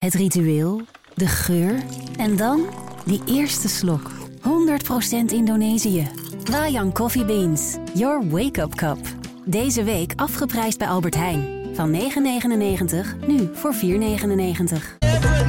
Het ritueel, de geur en dan die eerste slok. 100% Indonesië. Wayang Coffee Beans. Your wake-up cup. Deze week afgeprijsd bij Albert Heijn. Van €9,99 nu voor €4,99.